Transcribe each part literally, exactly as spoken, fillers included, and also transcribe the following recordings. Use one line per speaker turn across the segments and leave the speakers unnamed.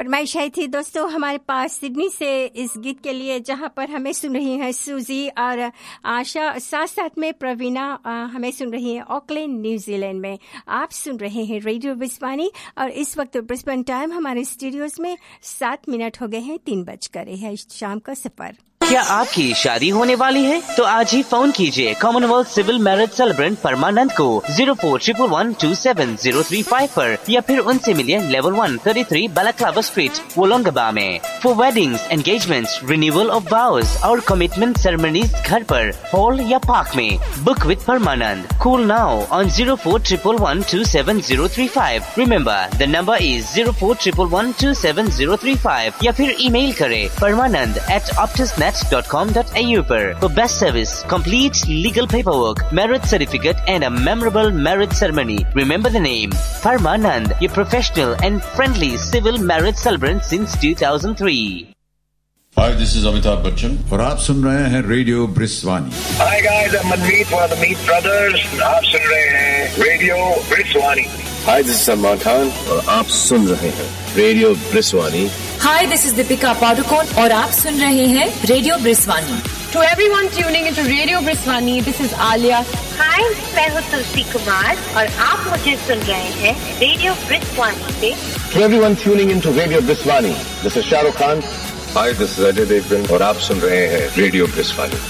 फरमाइश आई थी दोस्तों हमारे पास सिडनी से इस गीत के लिए, जहां पर हमें सुन रही हैं सूजी और आशा, साथ साथ में प्रवीणा हमें सुन रही हैं ऑकलैंड न्यूजीलैंड में। आप सुन रहे हैं रेडियो विस्वानी और इस वक्त ब्रिस्बेन टाइम हमारे स्टूडियोज में सात मिनट हो गए हैं, तीन बज कर है शाम का सफर।
क्या आपकी शादी होने वाली है? तो आज ही फोन कीजिए कॉमनवेल्थ सिविल मैरिज सेलिब्रेंट परमानंद को zero four triple one two seven zero three five पर, या फिर उनसे मिलिए level one thirty three balaclava street वोलोंगबा में। For weddings, engagements, renewal of वाउज और कमिटमेंट सेरेमनीज घर पर, हॉल या पार्क में। Book with Parmanand. Call now on zero four triple one two seven zero three five. Remember the number is zero four triple one two seven zero three five, या फिर email करें परमानंद eight optusnet dot com dot a u पर। For best service, complete legal paperwork, marriage certificate and a memorable marriage ceremony. Remember the name, Parmanand, your professional and friendly civil marriage celebrant since two thousand three.
Hi, this is Amitabh Bachchan और आप सुन रहे हैं radio ब्रिस्वानी।
Hi guys, I'm Manmeet from the Meet Brothers. आप सुन रहे हैं radio ब्रिस्वानी।
Hi, this is Salman Khan और आप सुन रहे हैं radio ब्रिस्वानी।
Hi, this is Deepika Padukone और आप सुन रहे हैं radio ब्रिस्वानी।
To everyone tuning into Radio Briswani, this is Alia.
Hi, मैं हूँ तुलसी कुमार और आप मुझे सुन रहे हैं रेडियो ब्रिस्वानी पे।
To everyone tuning into Radio Briswani, this is Shah Rukh Khan.
Hi, this is Ajay Devgan और आप सुन रहे हैं radio ब्रिस्वानी।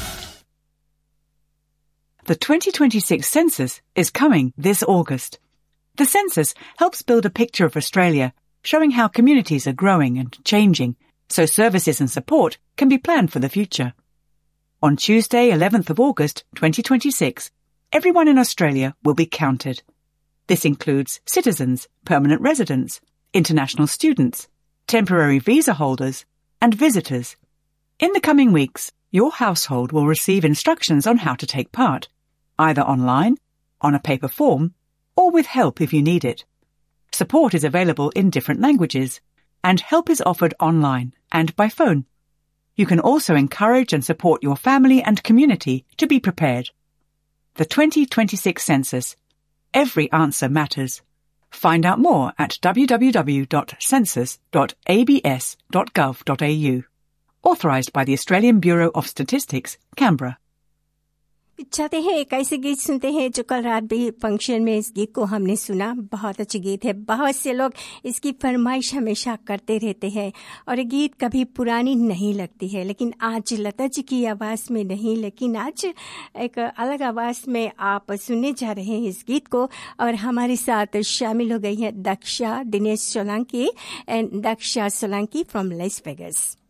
The twenty twenty-six census is coming this August. The census helps build a picture of Australia, showing how communities are growing and changing, so services and support can be planned for the future. On Tuesday, eleventh of August, twenty twenty-six, everyone in Australia will be counted. This includes citizens, permanent residents, international students, temporary visa holders, and visitors. In the coming weeks, your household will receive instructions on how to take part, either online, on a paper form, or with help if you need it. Support is available in different languages, and help is offered online and by phone. You can also encourage and support your family and community to be prepared. The twenty twenty-six census. Every answer matters. Find out more at w w w dot census dot a b s dot gov dot a u. Authorised by the Australian Bureau of Statistics, Canberra.
चाहते हैं एक ऐसे गीत सुनते हैं जो कल रात भी फंक्शन में इस गीत को हमने सुना। बहुत अच्छी गीत है, बहुत से लोग इसकी फरमाइश हमेशा करते रहते हैं और ये गीत कभी पुरानी नहीं लगती है। लेकिन आज लता जी की आवाज़ में नहीं, लेकिन आज एक अलग आवाज़ में आप सुनने जा रहे हैं इस गीत को। और हमारे साथ शामिल हो गई हैं Daksha Dinesh Solanki and Daksha Solanki from Las Vegas.